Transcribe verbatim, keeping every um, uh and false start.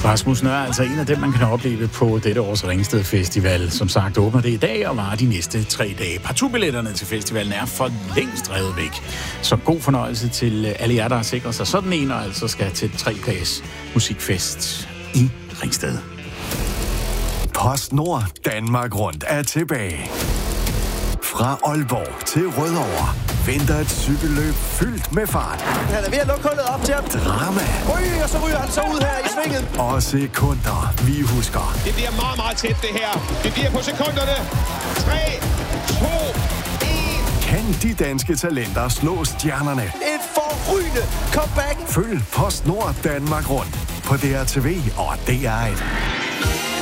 Rasmussen er altså en af dem, man kan opleve på dette års Ringsted Festival. Som sagt åbner det i dag og varer de næste tre dage. Partubilletterne til festivalen er for længst revet væk. Så god fornøjelse til alle jer, der har sikret sig sådan en, og altså skal til tre dages musikfest i Ringsted. PostNord Danmark Rundt er tilbage. Fra Aalborg til Rødovre venter et cykelløb fyldt med fart. Han er ved at lukke hullet op til ham. Drama. Ryg, og så ryger han så ud her i svinget. Og sekunder, vi husker. Det bliver meget, meget tæt, det her. Det bliver på sekunderne. tre, to, et. Kan de danske talenter slå stjernerne? Et forrygende comeback. Følg PostNord Danmark Rundt på D R T V og D R et.